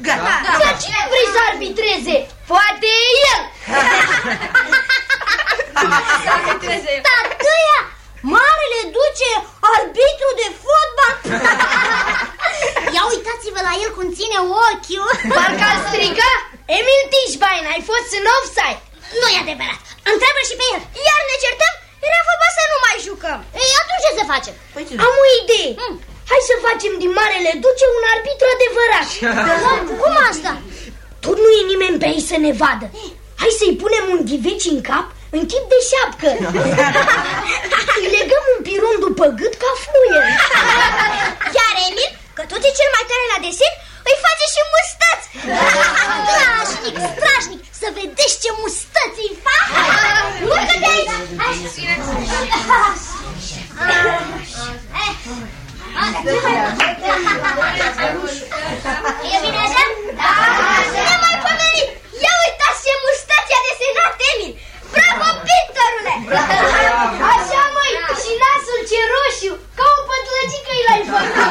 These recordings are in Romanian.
Dar cine vrei să arbitreze? Poate el. Tătăia, marele duce arbitru de fotbal. Ia uitați-vă la el cum ține ochiul. Parcă al striga. Emil Tișbain, ai fost în offside. Nu e adevărat, întreabă și pe el. Iar ne certăm? Era vorba să nu mai jucăm. Ei, atunci ce să facem? Am o idee. Hai să facem din marele duce un arbitru adevărat. Cum asta? Tot nu e nimeni pe aici să ne vadă. Hai să-i punem un ghiveci în cap în chip de șapcă. Îi legăm un piron după gât ca fluier. Iar Emil, că tot e cel mai tare la desen, îi face și mustăți. Strașnic, strașnic, să vedeți ce mustăți îi fac. Urcă de aici. E bine așa? Da! Nemaipomenit! Ia uitați ce mustăți a desenat Emil! Bravo, pictorule! Așa, măi, și nasul ce roșu, ca o pătlăgică i l-ai făcut!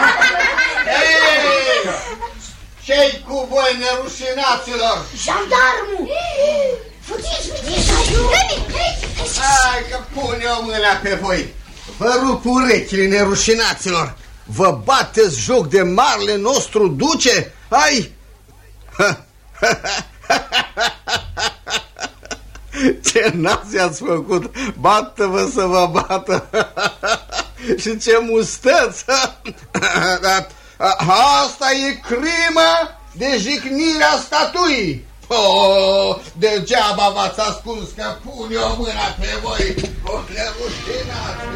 Ce-i cu voi, nerușinaților? Jandarmul! Fugiți, fugiți! Hai că pun eu mâna pe voi! Vă rup urechile, nerușinaților! Vă bateți joc de marele nostru duce? Hai! Ce nazi ați făcut! Bată-vă să vă bată! Și ce mustăți! Asta e crimă de jignirea statuii! Oh, degeaba v-ați ascuns că pun eu mâna pe voi! O nerușinați!